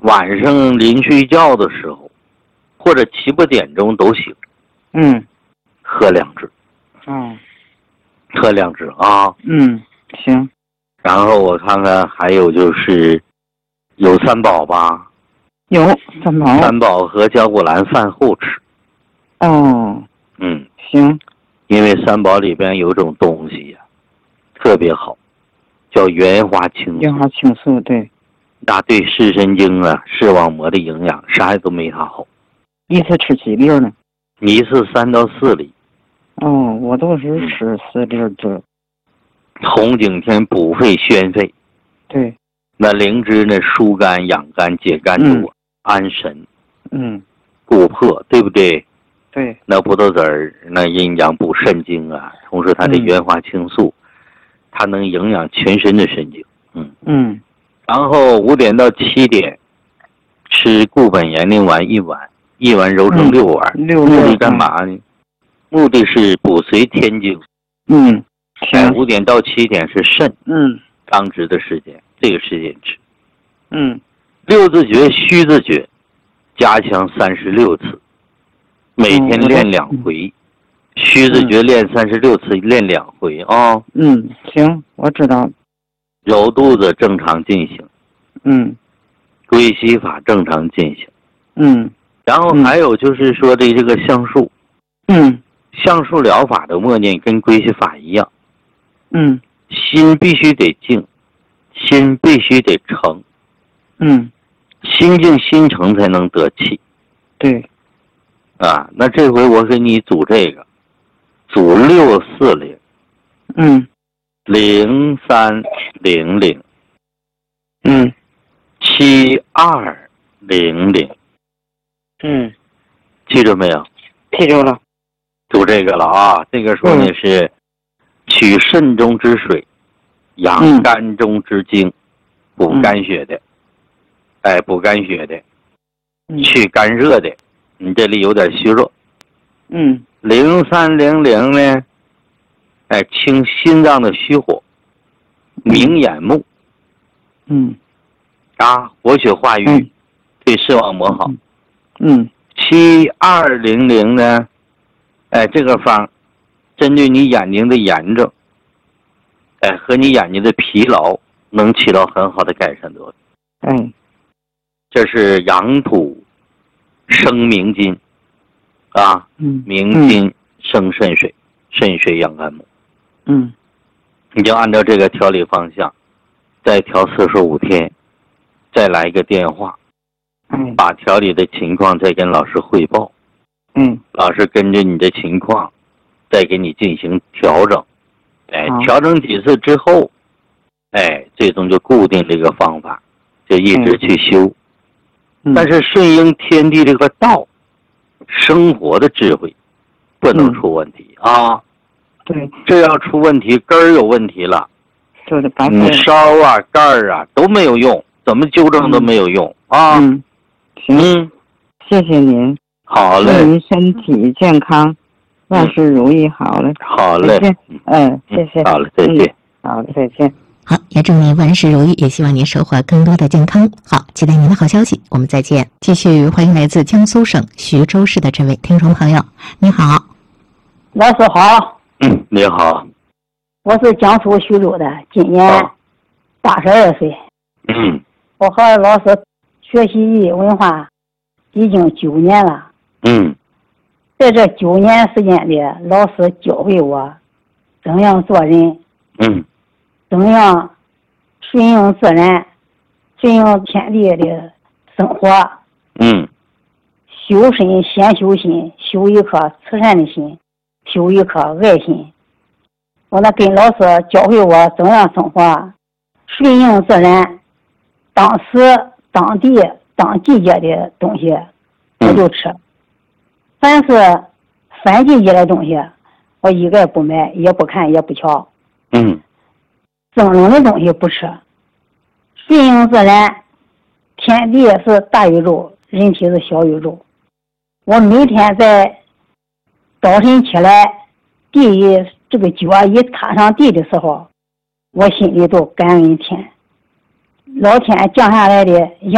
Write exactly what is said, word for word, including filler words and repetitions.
晚上临睡觉的时候，或者七八点钟都行。 嗯， 喝两支。 哦， 喝两支啊。 嗯，行。 然后我看看还有就是有三宝吧。 有三宝。 三宝和胶果兰饭后吃。 哦。 嗯， 行。 因为三宝里边有种东西呀、啊，特别好，叫原花青素。 原花青素，对。 那对视神经啊、视网膜的营养，啥都没它好。 一次吃几粒呢？ 一次三到四粒。 哦，我都是吃四粒的。 红景天补肺宣肺。 对。 那灵芝呢，疏肝养肝解肝毒、嗯、安神。 嗯。 固魄，对不对？ 对。 那葡萄籽儿那阴阳补肾经啊，同时它的原花青素、嗯、它能营养全身的神经。嗯嗯。 然后五点到七点吃固本延龄丸一碗，一碗揉成六碗。 嗯、六目的干嘛呢？目的是补髓填精。 嗯。 哎，五点到七点是肾嗯刚直的时间，这个时间吃。 嗯。 六字诀、虚字诀，加强三十六次，每天练两回。嗯、虚字诀练三十六次，练两回啊、哦。 嗯，行，我知道。 揉肚子正常进行。 嗯。 归息法正常进行。 嗯。 然后还有就是说的这个橡树。 嗯。 橡树疗法的默念跟归息法一样。 嗯。 心必须得静，心必须得诚。 嗯。 心静心诚才能得气。 对。 啊，那这回我给你组这个，组六四零。 嗯。 零三零零。 嗯。 七二零零。 嗯。 记住没有？ 记住了。 组这个了啊，这个说呢、嗯、是取肾中之水，养肝中之精，补肝血的。嗯、哎，补肝血的，去肝热的。你这里有点虚弱。 嗯。 零三零零呢，哎，清心脏的虚火，明眼目。 嗯。 啊，活血化瘀，嗯、对视网膜好。 嗯。 七二零零呢，哎，这个方针对你眼睛的炎症，哎，和你眼睛的疲劳，能起到很好的改善作用。 嗯。 这是阳土生明金，啊， 嗯， 明金生肾水，肾水养肝木。 嗯， 你就按照这个调理方向，再调四十五天，再来一个电话， 嗯， 把调理的情况再跟老师汇报。 嗯， 老师根据你的情况，再给你进行调整。哎，调整几次之后，哎，最终就固定这个方法，就一直去修。嗯但是顺应天地这个道，生活的智慧，不能出问题、嗯、啊！ 对， 这要出问题，根儿有问题了， 就是把你烧啊、盖儿啊都没有用，怎么纠正都没有用、嗯、啊！ 嗯，行，谢谢您， 好嘞， 祝您身体健康，万事如意，好嘞， 好嘞， 嗯，谢谢， 好嘞，再见， 好嘞，再见。 好，也祝您万事如意，也希望您收获更多的健康。好，期待您的好消息，我们再见。继续欢迎来自江苏省徐州市的这位听众朋友，你好。 老师好。 嗯，你好。 我是江苏徐州的，今年八十二岁。 嗯。 我和老师学习文化已经九年了。 嗯。 在这九年时间里，老师教会我怎样做人。 嗯。 怎样顺应自然，顺应天地的生活。 嗯。 修身先修心，修一颗慈善的心，修一颗爱心。我那跟老师教会我怎样生活，顺应自然，当时当地当季节的东西我就吃，凡是反季节的东西我一概不买，也不看也不瞧。 嗯。 生冷的东西不吃，顺应自然，天地是大宇宙，人体是小宇宙。我每天在早晨起来，地一这个脚一踏上地的时候，我心里都感恩天，老天降下来的